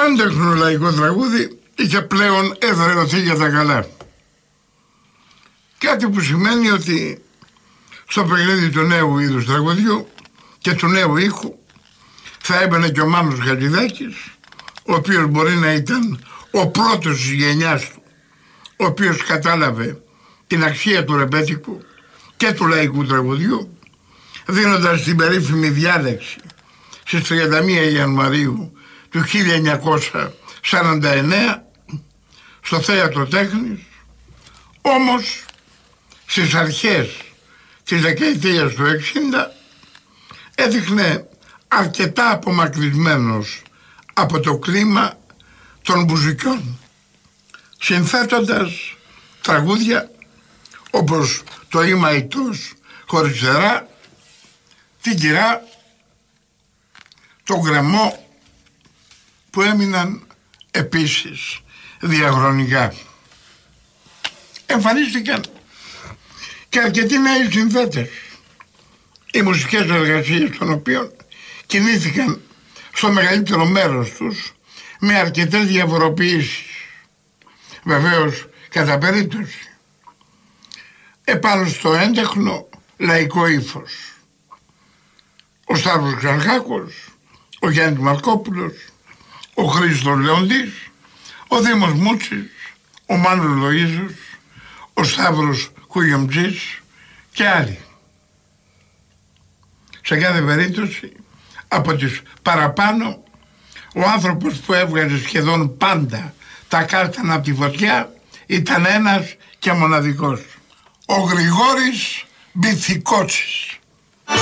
άντεχνο λαϊκό τραγούδι είχε πλέον εδραιωθεί για τα καλά. Κάτι που σημαίνει ότι στο παιχνίδι του νέου είδους τραγουδιού και του νέου ήχου θα έμπαινε και ο Μάνος Χατζηδάκης, ο οποίος μπορεί να ήταν ο πρώτος της γενιάς του, ο οποίος κατάλαβε την αξία του ρεμπέτικου και του λαϊκού τραγουδιού, δίνοντας την περίφημη διάλεξη στις 31 Ιανουαρίου του 1949 στο Θέατρο Τέχνης. Όμως στις αρχές της δεκαετίας του 60 έδειχνε αρκετά απομακρυσμένος από το κλίμα των μπουζουκιών, συνθέτοντας τραγούδια όπως το «Είμαι αητός χωρίς θερά», την «Κυρά», το «Γκρεμό», που έμειναν επίσης διαχρονικά. Εμφανίστηκαν και αρκετοί νέοι συνθέτες, οι μουσικές εργασίες των οποίων κινήθηκαν στο μεγαλύτερο μέρος τους με αρκετές διαφοροποιήσεις. Βεβαίως, κατά περίπτωση, επάνω στο έντεχνο λαϊκό ύφος. Ο Σταύρος Ξανχάκος, ο Γιάννης Μαρκόπουλος, ο Χρήστος Λεοντής, ο Δήμος Μούτσης, ο Μάνος Λοΐζος, ο Σταύρος Κουγιομτζής και άλλοι. Σε κάθε περίπτωση, από τις παραπάνω, ο άνθρωπος που έβγαζε σχεδόν πάντα τα κάρτανα από τη φωτιά ήταν ένας και μοναδικός, ο Γρηγόρης Μπιθικότσης.